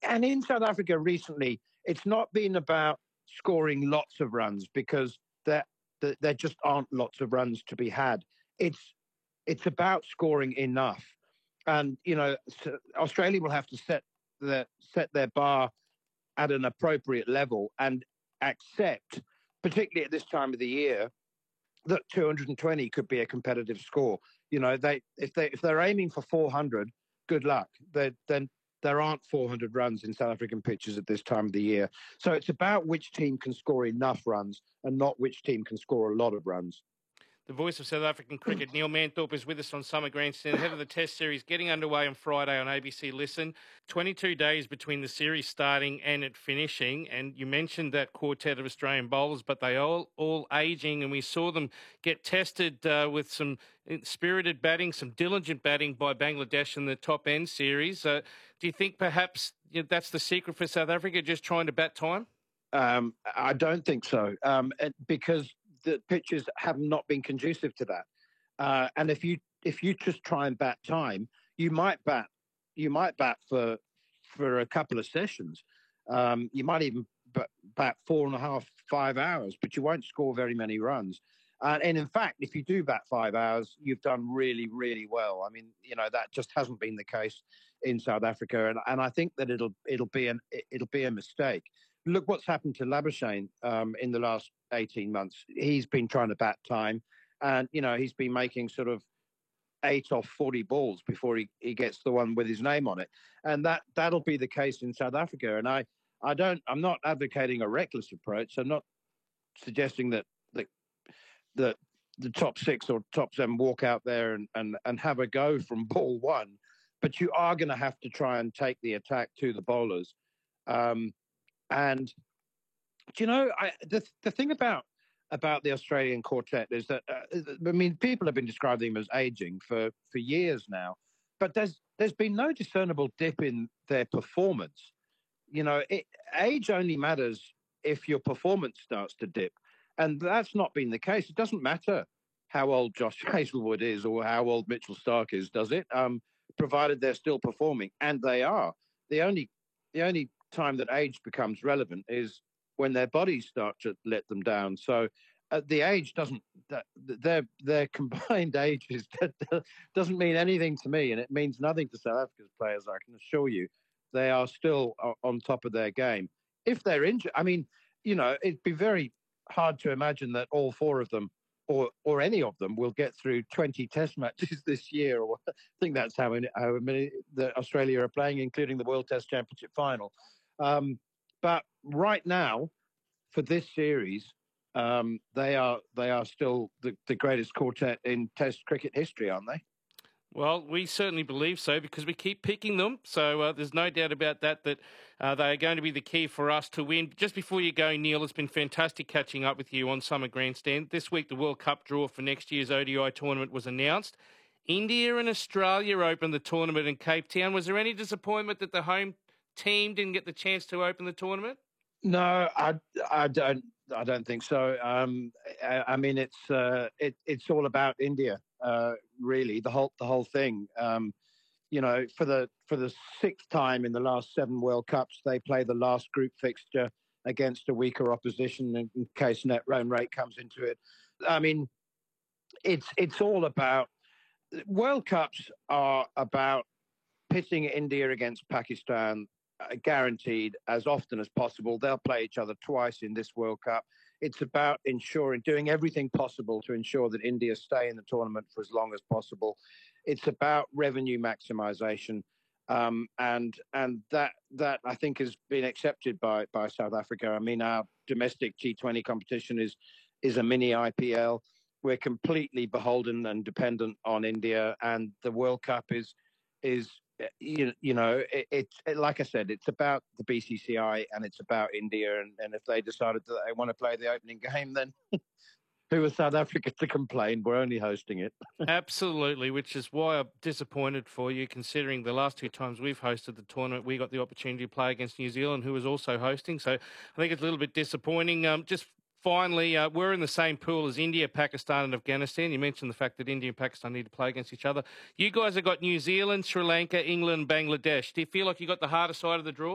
And in South Africa recently, it's not been about scoring lots of runs because there just aren't lots of runs to be had. It's it's about scoring enough, and Australia will have to set their bar at an appropriate level and accept, particularly at this time of the year, that 220 could be a competitive score. If they're aiming for 400, good luck. Then there aren't 400 runs in South African pitches at this time of the year. So it's about which team can score enough runs and not which team can score a lot of runs. The voice of South African cricket, Neil Manthorpe, is with us on Summer Grandstand, ahead of the Test Series getting underway on Friday on ABC Listen. 22 days between the series starting and it finishing. And you mentioned that quartet of Australian bowlers, but they all ageing, and we saw them get tested with some spirited batting, some diligent batting by Bangladesh in the top end series. Do you think perhaps that's the secret for South Africa, just trying to bat time? I don't think so, because the pitches have not been conducive to that. And if you just try and bat time, you might bat for a couple of sessions. You might even bat 4.5, 5 hours, but you won't score very many runs. And in fact, if you do bat 5 hours, you've done really, really well. I mean, that just hasn't been the case in South Africa, and I think that it'll be a mistake. Look what's happened to Labuschagne in the last 18 months. He's been trying to bat time, and he's been making sort of 8 off 40 balls before he gets the one with his name on it, and that'll be the case in South Africa. And I'm not advocating a reckless approach. I'm not suggesting that the top 6 or top 7 walk out there and have a go from ball one, but you are going to have to try and take the attack to the bowlers. And the thing about the Australian quartet is that people have been describing them as aging for years now, but there's been no discernible dip in their performance. Age only matters if your performance starts to dip, and that's not been the case. It doesn't matter how old Josh Hazlewood is or how old Mitchell Starc is, does it? Provided they're still performing, and they are. The only time that age becomes relevant is when their bodies start to let them down. So the age their combined ages doesn't mean anything to me, and it means nothing to South Africa's players, I can assure you. They are still on top of their game. If they're injured, it'd be very hard to imagine that all 4 of them or any of them will get through 20 test matches this year. Or I think that's how many that Australia are playing, including the World Test Championship final. But right now, for this series, they are still the greatest quartet in Test cricket history, aren't they? Well, we certainly believe so because we keep picking them. So there's no doubt about that they are going to be the key for us to win. Just before you go, Neil, it's been fantastic catching up with you on Summer Grandstand. This week, the World Cup draw for next year's ODI tournament was announced. India and Australia opened the tournament in Cape Town. Was there any disappointment that the home team didn't get the chance to open the tournament? No, I don't think so. It's all about India, really. The whole thing. For the 6th time in the last 7 World Cups, they play the last group fixture against a weaker opposition in case net run rate comes into it. I mean, it's all about. World Cups are about pitting India against Pakistan, guaranteed as often as possible. They'll play each other twice in this World Cup. It's about doing everything possible to ensure that India stay in the tournament for as long as possible. It's about revenue maximisation, and that I think has been accepted by South Africa. I mean, our domestic G20 competition is a mini IPL. We're completely beholden and dependent on India, and the World Cup is like I said, it's about the BCCI and it's about India. And if they decided that they want to play the opening game, then who was South Africa to complain? We're only hosting it. Absolutely, which is why I'm disappointed for you, considering the last 2 times we've hosted the tournament, we got the opportunity to play against New Zealand, who was also hosting. So I think it's a little bit disappointing. Just finally, we're in the same pool as India, Pakistan and Afghanistan. You mentioned the fact that India and Pakistan need to play against each other. You guys have got New Zealand, Sri Lanka, England, Bangladesh. Do you feel like you got the harder side of the draw?